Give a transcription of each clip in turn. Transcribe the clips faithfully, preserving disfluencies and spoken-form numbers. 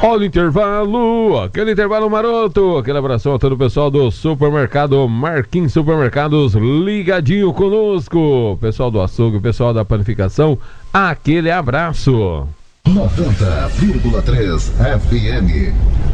Olha o intervalo, aquele intervalo maroto, aquele abração a todo o pessoal do supermercado Marquinhos Supermercados, ligadinho conosco, pessoal do açougue, pessoal da panificação, aquele abraço. noventa vírgula três F M.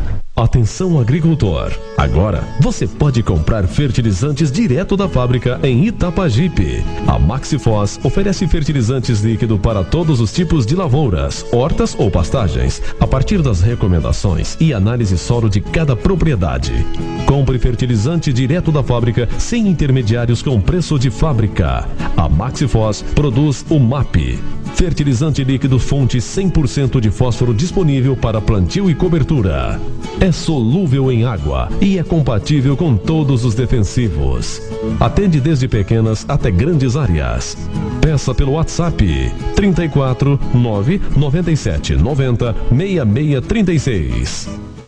Atenção agricultor, agora você pode comprar fertilizantes direto da fábrica em Itapajipe. A Maxifos oferece fertilizantes líquido para todos os tipos de lavouras, hortas ou pastagens, a partir das recomendações e análise solo de cada propriedade. Compre fertilizante direto da fábrica sem intermediários com preço de fábrica. A Maxifos produz o M A P, fertilizante líquido fonte cem por cento de fósforo disponível para plantio e cobertura. É solúvel em água e é compatível com todos os defensivos. Atende desde pequenas até grandes áreas. Peça pelo WhatsApp trinta e quatro, nove, noventa e sete, noventa, sessenta e seis, trinta e seis.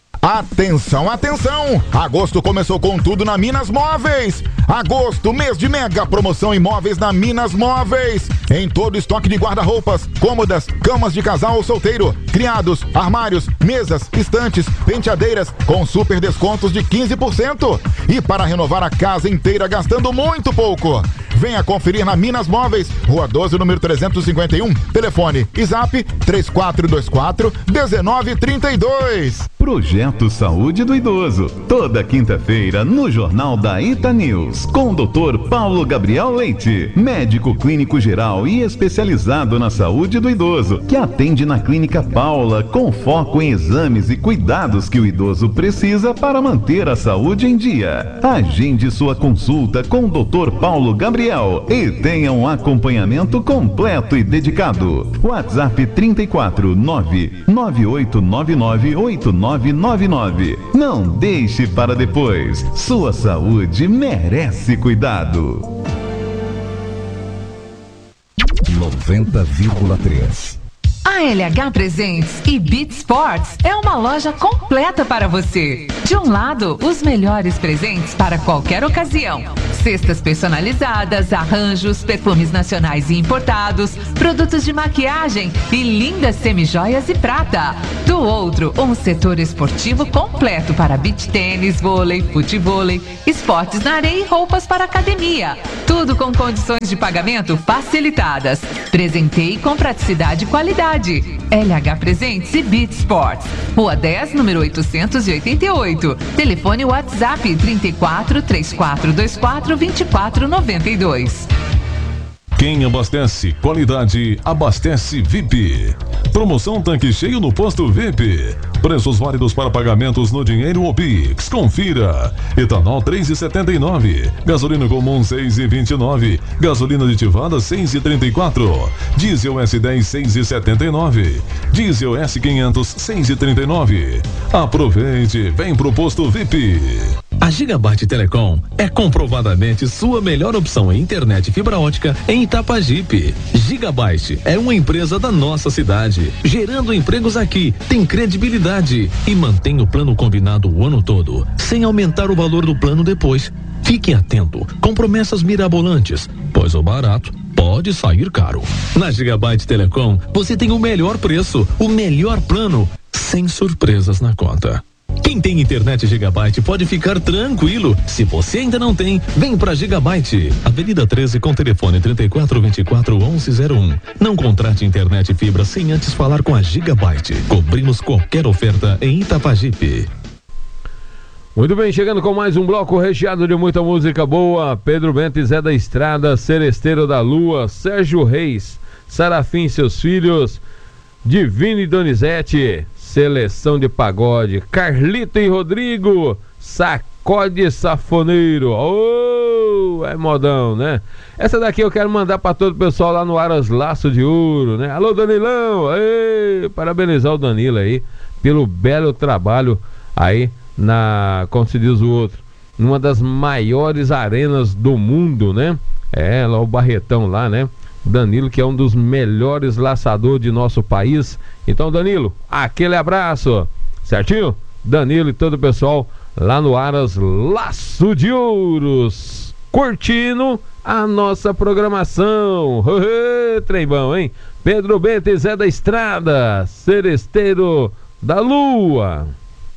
Atenção, atenção! Agosto começou com tudo na Minas Móveis. Agosto, mês de mega promoção imóveis na Minas Móveis. Em todo estoque de guarda-roupas, cômodas, camas de casal ou solteiro, criados, armários, mesas, estantes, penteadeiras, com super descontos de quinze por cento. E para renovar a casa inteira gastando muito pouco. Venha conferir na Minas Móveis, Rua doze, número trezentos e cinquenta e um, telefone e zap três quatro dois quatro, um nove três dois. Projeto Saúde do Idoso, toda quinta-feira no Jornal da Ita News, com o doutor Paulo Gabriel Leite, médico clínico geral e especializado na saúde do idoso, que atende na Clínica Paula, com foco em exames e cuidados que o idoso precisa para manter a saúde em dia. Agende sua consulta com o doutor Paulo Gabriel e tenha um acompanhamento completo e dedicado. WhatsApp trinta e quatro, nove, nove oito nove nove, oito nove nove nove. Não deixe para depois. Sua saúde merece cuidado. noventa vírgula três. A L H Presentes e Beat Sports é uma loja completa para você. De um lado, os melhores presentes para qualquer ocasião. Cestas personalizadas, arranjos, perfumes nacionais e importados, produtos de maquiagem e lindas semijoias e prata. Do outro, um setor esportivo completo para beach tênis, vôlei, futevôlei, esportes na areia e roupas para academia. Tudo com condições de pagamento facilitadas. Presenteie com praticidade e qualidade. L H Presentes e Beat Sports. Rua dez, número oitocentos e oitenta e oito. Telefone WhatsApp trinta e quatro, três quatro dois quatro, vinte e quatro noventa e dois. Quem abastece qualidade, abastece V I P. Promoção tanque cheio no posto V I P. Preços válidos para pagamentos no dinheiro ou Pix. Confira. Etanol três reais e setenta e nove centavos. Gasolina comum seis reais e vinte e nove centavos. Gasolina aditivada seis reais e trinta e quatro centavos. Diesel S dez seis reais e setenta e nove centavos. Diesel S quinhentos seis reais e trinta e nove centavos. Aproveite, vem pro posto V I P. A Gigabyte Telecom é comprovadamente sua melhor opção em internet fibra ótica em Itapajipe. Gigabyte é uma empresa da nossa cidade, gerando empregos aqui, tem credibilidade e mantém o plano combinado o ano todo, sem aumentar o valor do plano depois. Fique atento com promessas mirabolantes, pois o barato pode sair caro. Na Gigabyte Telecom, você tem o melhor preço, o melhor plano, sem surpresas na conta. Quem tem internet Gigabyte pode ficar tranquilo. Se você ainda não tem, vem pra Gigabyte. Avenida treze com telefone trinta e quatro, vinte e quatro, onze zero um. Não contrate internet fibra sem antes falar com a Gigabyte. Cobrimos qualquer oferta em Itapajipe. Muito bem, chegando com mais um bloco recheado de muita música boa. Pedro Bento e Zé da Estrada, Seresteiro da Lua, Sérgio Reis, Sarafim e seus filhos, Divino e Donizete, Seleção de Pagode, Carlito e Rodrigo, Sacode Safoneiro. Oh, é modão, né? Essa daqui eu quero mandar para todo o pessoal lá no Aras Laço de Ouro, né? Alô, Danilão! Ei, parabenizar o Danilo aí pelo belo trabalho aí na, como se diz o outro, numa das maiores arenas do mundo, né? É, lá o Barretão lá, né? Danilo, que é um dos melhores laçadores de nosso país. Então, Danilo, aquele abraço, certinho? Danilo e todo o pessoal lá no Aras Laço de Ouros, curtindo a nossa programação. Trem bom, hein? Pedro Bento e Zé da Estrada, Seresteiro da Lua.